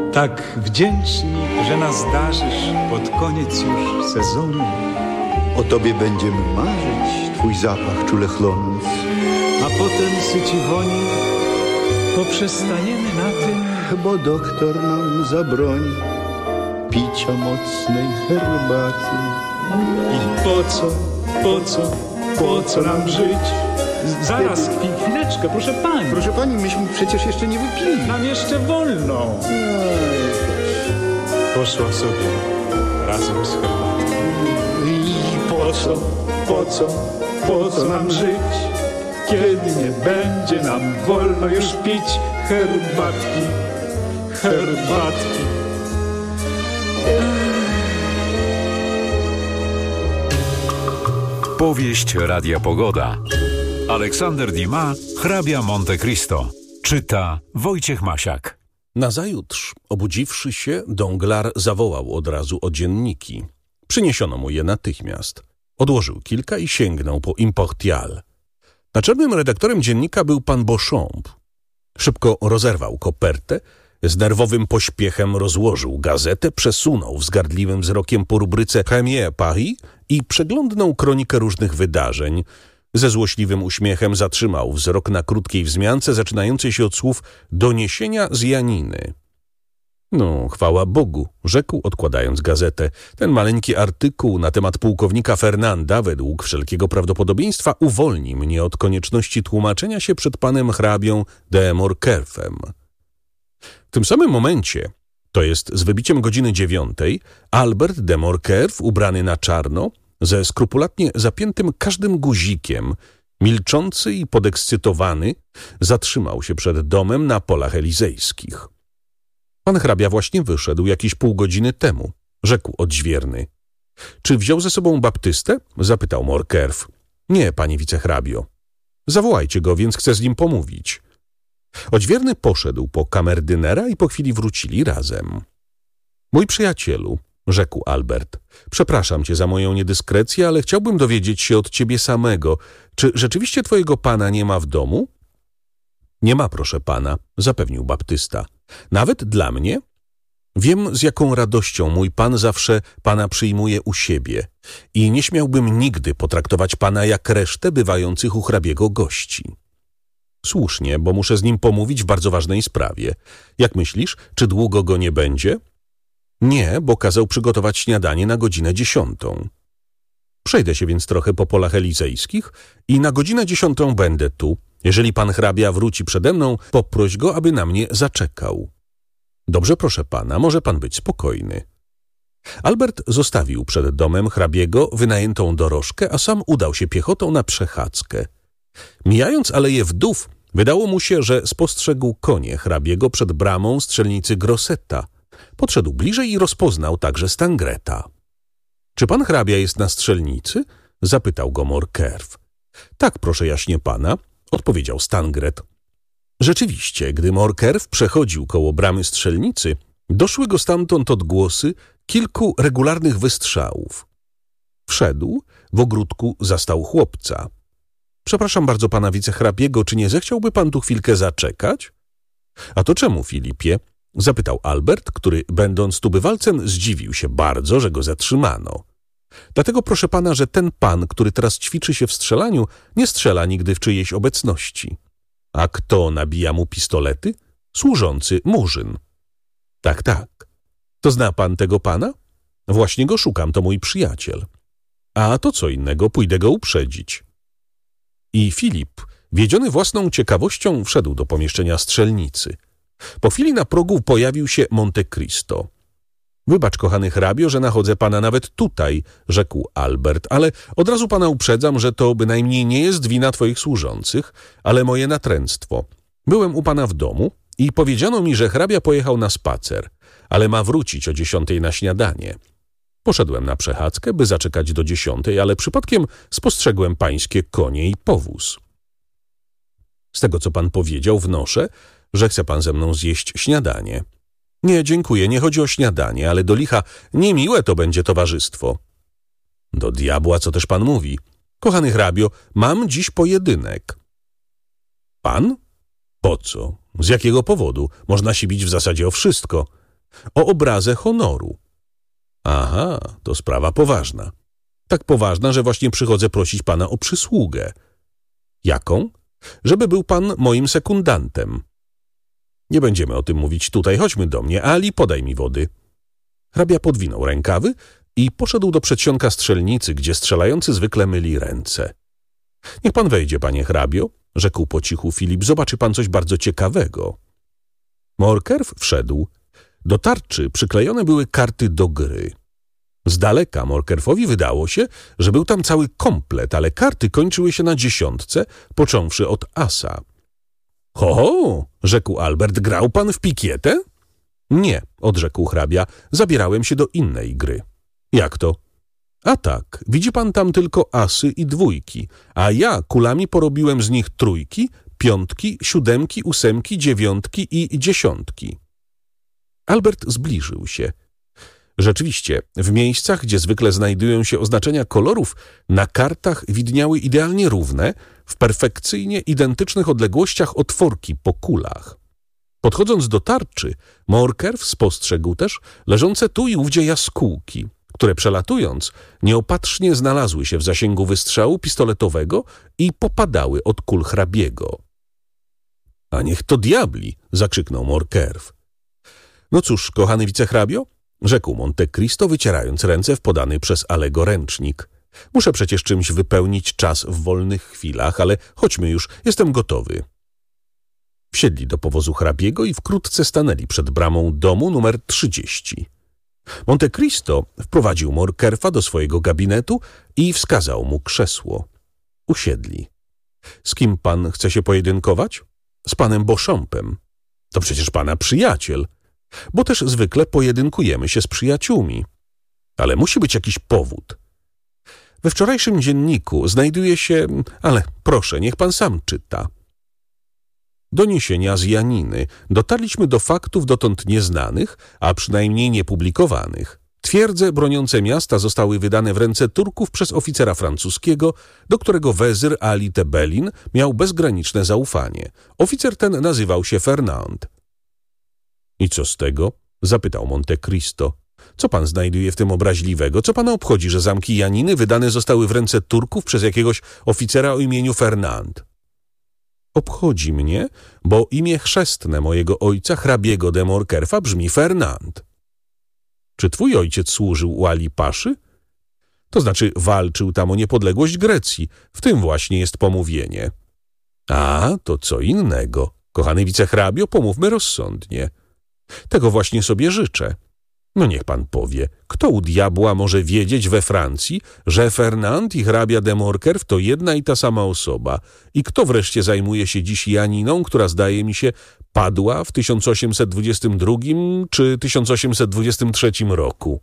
Tak wdzięczni, że nas darzysz pod koniec już sezonu. O tobie będziemy marzyć, twój zapach czule chląc. A potem syci woni, poprzestaniemy na tym, Bo doktor nam zabroni picia mocnej herbaty. i po co nam żyć? Zaraz, chwileczkę, proszę pani. Proszę pani, myśmy przecież jeszcze nie wypili. Nam jeszcze wolno. Poszła sobie razem z herbatą. I po co nam żyć, kiedy nie będzie nam wolno już pić herbatki. Powieść Radia Pogoda. Aleksander Dumas, Hrabia Monte Cristo. Czyta Wojciech Masiak. Nazajutrz, obudziwszy się, Danglars zawołał od razu o dzienniki. Przyniesiono mu je natychmiast. Odłożył kilka i sięgnął po Impartial. Naczelnym redaktorem dziennika był pan Beauchamp. Szybko rozerwał kopertę, z nerwowym pośpiechem rozłożył gazetę, przesunął wzgardliwym wzrokiem po rubryce Premier Paris i przeglądnął kronikę różnych wydarzeń. Ze złośliwym uśmiechem zatrzymał wzrok na krótkiej wzmiance zaczynającej się od słów doniesienia z Janiny. No, chwała Bogu, rzekł, odkładając gazetę. Ten maleńki artykuł na temat pułkownika Fernanda, według wszelkiego prawdopodobieństwa, uwolni mnie od konieczności tłumaczenia się przed panem hrabią de Morcerfem. W tym samym momencie, to jest z wybiciem godziny 9, Albert de Morcerf, ubrany na czarno, ze skrupulatnie zapiętym każdym guzikiem, milczący i podekscytowany, zatrzymał się przed domem na Polach Elizejskich. Pan hrabia właśnie wyszedł jakieś pół godziny temu, rzekł odźwierny. Czy wziął ze sobą baptystę? Zapytał Morcerf. Nie, panie wicehrabio. Zawołajcie go, więc chcę z nim pomówić. Odźwierny poszedł po kamerdynera i po chwili wrócili razem. Mój przyjacielu, rzekł Albert, przepraszam cię za moją niedyskrecję, ale chciałbym dowiedzieć się od ciebie samego, czy rzeczywiście twojego pana nie ma w domu? Nie ma, proszę pana, zapewnił baptysta. Nawet dla mnie? Wiem, z jaką radością mój pan zawsze pana przyjmuje u siebie i nie śmiałbym nigdy potraktować pana jak resztę bywających u hrabiego gości. Słusznie, bo muszę z nim pomówić w bardzo ważnej sprawie. Jak myślisz, czy długo go nie będzie? Nie, bo kazał przygotować śniadanie na godzinę 10. Przejdę się więc trochę po Polach Elizejskich i na godzinę 10 będę tu. Jeżeli pan hrabia wróci przede mną, poproś go, aby na mnie zaczekał. Dobrze, proszę pana, może pan być spokojny. Albert zostawił przed domem hrabiego wynajętą dorożkę, a sam udał się piechotą na przechadzkę. Mijając Aleję Wdów, wydało mu się, że spostrzegł konie hrabiego przed bramą strzelnicy Grosseta. Podszedł bliżej i rozpoznał także Stangreta. Czy pan hrabia jest na strzelnicy? Zapytał go Morcerf. Tak, proszę jaśnie pana, odpowiedział Stangret. Rzeczywiście, gdy Morcerf przechodził koło bramy strzelnicy, doszły go stamtąd odgłosy kilku regularnych wystrzałów. Wszedł, w ogródku zastał chłopca. Przepraszam bardzo pana wicehrabiego, czy nie zechciałby pan tu chwilkę zaczekać? A to czemu, Filipie? Zapytał Albert, który, będąc tubywalcem, zdziwił się bardzo, że go zatrzymano. Dlatego proszę pana, że ten pan, który teraz ćwiczy się w strzelaniu, nie strzela nigdy w czyjejś obecności. A kto nabija mu pistolety? Służący Murzyn. Tak, tak. To zna pan tego pana? Właśnie go szukam, to mój przyjaciel. A to co innego, pójdę go uprzedzić. I Filip, wiedziony własną ciekawością, wszedł do pomieszczenia strzelnicy. Po chwili na progu pojawił się Monte Cristo. Wybacz, kochany hrabio, że nachodzę pana nawet tutaj, rzekł Albert, ale od razu pana uprzedzam, że to bynajmniej nie jest wina twoich służących, ale moje natręctwo. Byłem u pana w domu i powiedziano mi, że hrabia pojechał na spacer, ale ma wrócić o 10 na śniadanie. Poszedłem na przechadzkę, by zaczekać do 10, ale przypadkiem spostrzegłem pańskie konie i powóz. Z tego, co pan powiedział, wnoszę, że chce pan ze mną zjeść śniadanie. Nie, dziękuję, nie chodzi o śniadanie, ale do licha niemiłe to będzie towarzystwo. Do diabła, co też pan mówi. Kochany hrabio, mam dziś pojedynek. Pan? Po co? Z jakiego powodu? Można się bić w zasadzie o wszystko. o obrazę honoru. Aha, to sprawa poważna. Tak poważna, że właśnie przychodzę prosić pana o przysługę. Jaką? Żeby był pan moim sekundantem. Nie będziemy o tym mówić tutaj, chodźmy do mnie. Ali, podaj mi wody. Hrabia podwinął rękawy i poszedł do przedsionka strzelnicy, gdzie strzelający zwykle myli ręce. Niech pan wejdzie, panie hrabio, rzekł po cichu Filip, zobaczy pan coś bardzo ciekawego. Morkerf wszedł. Do tarczy przyklejone były karty do gry. Z daleka Morkerfowi wydało się, że był tam cały komplet, ale karty kończyły się na 10, począwszy od asa. Ho, rzekł Albert, grał pan w pikietę? Nie, odrzekł hrabia, zabierałem się do innej gry. Jak to? A tak, widzi pan tam tylko asy i dwójki, a ja kulami porobiłem z nich 3, 5, 7, 8, 9 i 10. Albert zbliżył się. Rzeczywiście, w miejscach, gdzie zwykle znajdują się oznaczenia kolorów, na kartach widniały idealnie równe, w perfekcyjnie identycznych odległościach otworki po kulach. Podchodząc do tarczy, Morkerf spostrzegł też leżące tu i ówdzie jaskółki, które przelatując nieopatrznie znalazły się w zasięgu wystrzału pistoletowego i popadały od kul hrabiego. — A niech to diabli! — zakrzyknął Morkerf. — No cóż, kochany wicehrabio — rzekł Monte Cristo, wycierając ręce w podany przez Alego ręcznik. — Muszę przecież czymś wypełnić czas w wolnych chwilach, ale chodźmy już, jestem gotowy. Wsiedli do powozu hrabiego i wkrótce stanęli przed bramą domu numer 30. Monte Cristo wprowadził Morkerfa do swojego gabinetu i wskazał mu krzesło. Usiedli. — Z kim pan chce się pojedynkować? — Z panem Beauchampem. — To przecież pana przyjaciel. — Bo też zwykle pojedynkujemy się z przyjaciółmi. Ale musi być jakiś powód. We wczorajszym dzienniku znajduje się... Ale proszę, niech pan sam czyta. Doniesienia z Janiny. Dotarliśmy do faktów dotąd nieznanych, a przynajmniej niepublikowanych. Twierdze broniące miasta zostały wydane w ręce Turków przez oficera francuskiego, do którego wezyr Ali Tebelin miał bezgraniczne zaufanie. Oficer ten nazywał się Fernand. — I co z tego? — zapytał Monte Cristo. — Co pan znajduje w tym obraźliwego? Co pana obchodzi, że zamki Janiny wydane zostały w ręce Turków przez jakiegoś oficera o imieniu Fernand? Obchodzi mnie, bo imię chrzestne mojego ojca, hrabiego de Morkerfa, brzmi Fernand. Czy twój ojciec służył u Ali Paszy? To znaczy walczył tam o niepodległość Grecji. W tym właśnie jest pomówienie. A, to co innego. Kochany wicehrabio, pomówmy rozsądnie. Tego właśnie sobie życzę. No niech pan powie, kto u diabła może wiedzieć we Francji, że Fernand i hrabia de Morkerf to jedna i ta sama osoba i kto wreszcie zajmuje się dziś Janiną, która zdaje mi się padła w 1822 czy 1823 roku.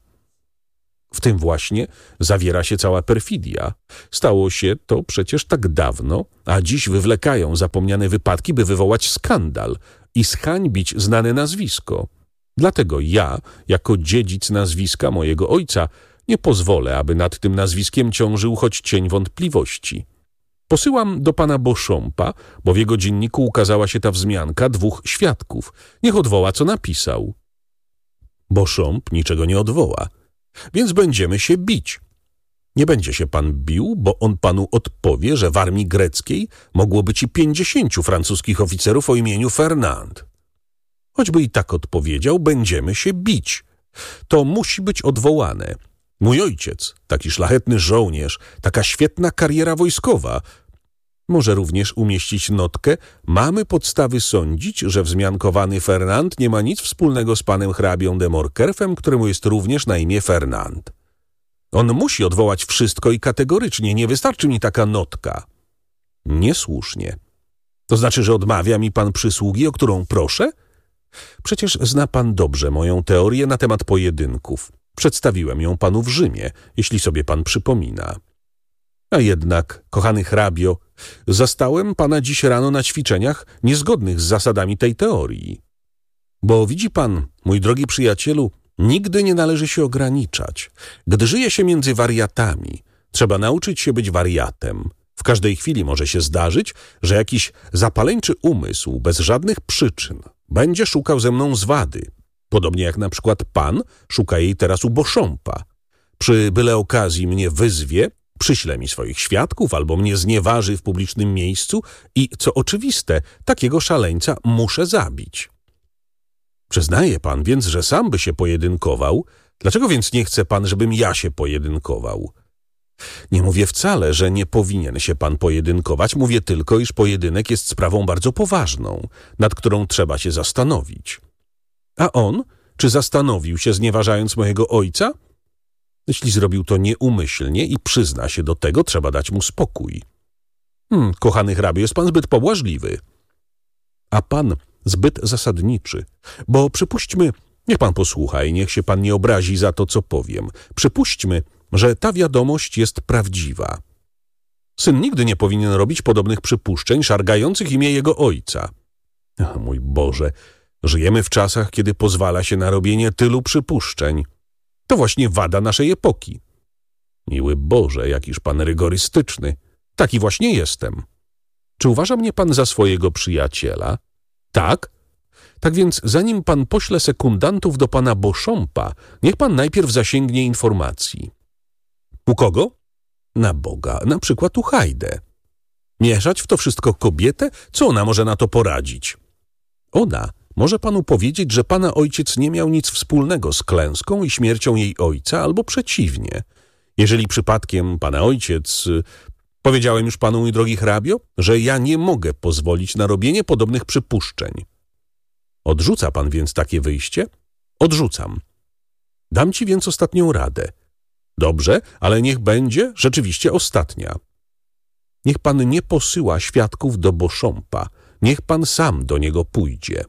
W tym właśnie zawiera się cała perfidia. Stało się to przecież tak dawno, a dziś wywlekają zapomniane wypadki, by wywołać skandal i zhańbić znane nazwisko. Dlatego ja, jako dziedzic nazwiska mojego ojca, nie pozwolę, aby nad tym nazwiskiem ciążył choć cień wątpliwości. Posyłam do pana Beauchampa, bo w jego dzienniku ukazała się ta wzmianka 2 świadków. Niech odwoła, co napisał. Beauchamp niczego nie odwoła, więc będziemy się bić. Nie będzie się pan bił, bo on panu odpowie, że w armii greckiej mogło być i 50 francuskich oficerów o imieniu Fernand. Choćby i tak odpowiedział, będziemy się bić. To musi być odwołane. Mój ojciec, taki szlachetny żołnierz, taka świetna kariera wojskowa. Może również umieścić notkę, mamy podstawy sądzić, że wzmiankowany Fernand nie ma nic wspólnego z panem hrabią de Morkerfem, któremu jest również na imię Fernand. On musi odwołać wszystko i kategorycznie, nie wystarczy mi taka notka. Niesłusznie. To znaczy, że odmawia mi pan przysługi, o którą proszę? Przecież zna pan dobrze moją teorię na temat pojedynków. Przedstawiłem ją panu w Rzymie, jeśli sobie pan przypomina. A jednak, kochany hrabio, zastałem pana dziś rano na ćwiczeniach niezgodnych z zasadami tej teorii. Bo widzi pan, mój drogi przyjacielu, nigdy nie należy się ograniczać. Gdy żyje się między wariatami, trzeba nauczyć się być wariatem. W każdej chwili może się zdarzyć, że jakiś zapaleńczy umysł bez żadnych przyczyn będzie szukał ze mną zwady. Podobnie jak na przykład pan szuka jej teraz u Beauchampa. Przy byle okazji mnie wyzwie, przyśle mi swoich świadków albo mnie znieważy w publicznym miejscu i, co oczywiste, takiego szaleńca muszę zabić. Przyznaje pan więc, że sam by się pojedynkował. Dlaczego więc nie chce pan, żebym ja się pojedynkował? Nie mówię wcale, że nie powinien się pan pojedynkować. Mówię tylko, iż pojedynek jest sprawą bardzo poważną, nad którą trzeba się zastanowić. A on, czy zastanowił się, znieważając mojego ojca? Jeśli zrobił to nieumyślnie i przyzna się do tego, trzeba dać mu spokój. Kochany hrabio, jest pan zbyt pobłażliwy. A pan zbyt zasadniczy, bo przypuśćmy, niech pan posłucha i niech się pan nie obrazi za to, co powiem. Przypuśćmy, że ta wiadomość jest prawdziwa. Syn nigdy nie powinien robić podobnych przypuszczeń szargających imię jego ojca. Mój Boże, żyjemy w czasach, kiedy pozwala się na robienie tylu przypuszczeń. To właśnie wada naszej epoki. Miły Boże, jakiż pan rygorystyczny. Taki właśnie jestem. Czy uważa mnie pan za swojego przyjaciela? Tak? Tak więc zanim pan pośle sekundantów do pana Beauchampa, niech pan najpierw zasięgnie informacji. U kogo? Na Boga, na przykład u Hajdę. Mieszać w to wszystko kobietę? Co ona może na to poradzić? Ona może panu powiedzieć, że pana ojciec nie miał nic wspólnego z klęską i śmiercią jej ojca, albo przeciwnie. Jeżeli przypadkiem pana ojciec... Powiedziałem już panu, mój drogi hrabio, że ja nie mogę pozwolić na robienie podobnych przypuszczeń. Odrzuca pan więc takie wyjście? Odrzucam. Dam ci więc ostatnią radę. Dobrze, ale niech będzie rzeczywiście ostatnia. Niech pan nie posyła świadków do Beauchampa. Niech pan sam do niego pójdzie.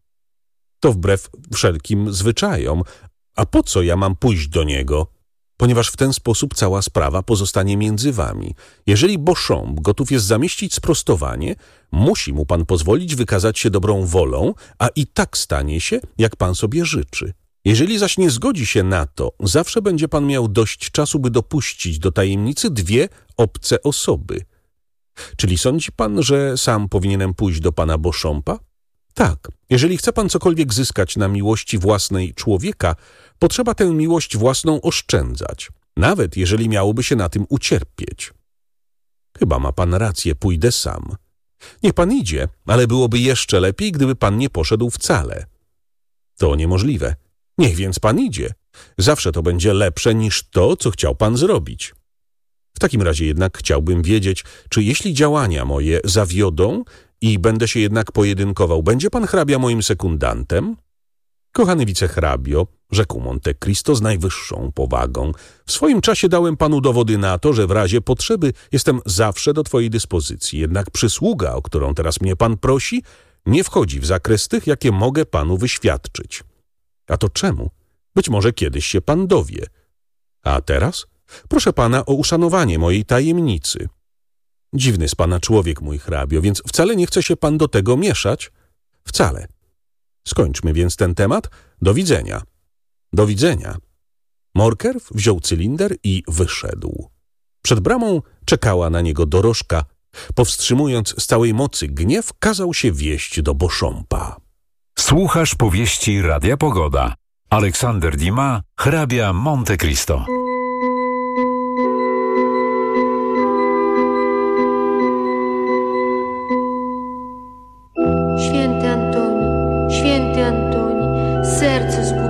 To wbrew wszelkim zwyczajom. A po co ja mam pójść do niego? Ponieważ w ten sposób cała sprawa pozostanie między wami. Jeżeli Beauchamp gotów jest zamieścić sprostowanie, musi mu pan pozwolić wykazać się dobrą wolą, a i tak stanie się, jak pan sobie życzy. Jeżeli zaś nie zgodzi się na to, zawsze będzie pan miał dość czasu, by dopuścić do tajemnicy dwie obce osoby. Czyli sądzi pan, że sam powinienem pójść do pana Beauchampa? Tak, jeżeli chce pan cokolwiek zyskać na miłości własnej człowieka, potrzeba tę miłość własną oszczędzać, nawet jeżeli miałoby się na tym ucierpieć. Chyba ma pan rację, pójdę sam. Niech pan idzie, ale byłoby jeszcze lepiej, gdyby pan nie poszedł wcale. To niemożliwe. Niech więc pan idzie. Zawsze to będzie lepsze niż to, co chciał pan zrobić. W takim razie jednak chciałbym wiedzieć, czy jeśli działania moje zawiodą i będę się jednak pojedynkował, będzie pan hrabia moim sekundantem? Kochany wicehrabio, rzekł Monte Cristo z najwyższą powagą, w swoim czasie dałem panu dowody na to, że w razie potrzeby jestem zawsze do twojej dyspozycji, jednak przysługa, o którą teraz mnie pan prosi, nie wchodzi w zakres tych, jakie mogę panu wyświadczyć. A to czemu? Być może kiedyś się pan dowie. A teraz? Proszę pana o uszanowanie mojej tajemnicy. Dziwny z pana człowiek, mój hrabio, więc wcale nie chce się pan do tego mieszać? Wcale. Skończmy więc ten temat. Do widzenia. Do widzenia. Morkerw wziął cylinder i wyszedł. Przed bramą czekała na niego dorożka. Powstrzymując z całej mocy gniew, kazał się wieść do Beauchampa. Słuchasz powieści Radia Pogoda. Aleksander Dumas, hrabia Monte Cristo. Święty Antoni, serce